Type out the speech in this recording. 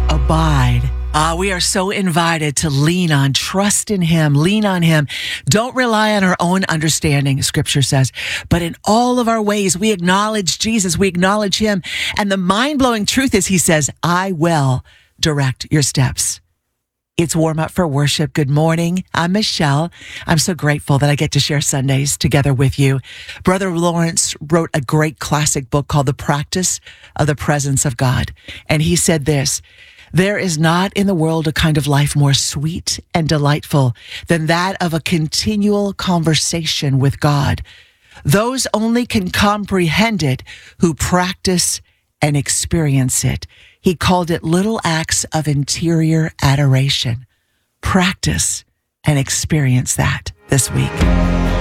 abide. We are so invited to lean on, trust in Him, lean on Him. Don't rely on our own understanding, Scripture says, but in all of our ways, we acknowledge Jesus, we acknowledge Him. And the mind-blowing truth is He says, I will direct your steps. It's warm up for worship. Good morning. I'm Michelle. I'm so grateful that I get to share Sundays together with you. Brother Lawrence wrote a great classic book called The Practice of the Presence of God. And he said this, there is not in the world a kind of life more sweet and delightful than that of a continual conversation with God. Those only can comprehend it who practice and experience it. He called it little acts of interior adoration. Practice and experience that this week.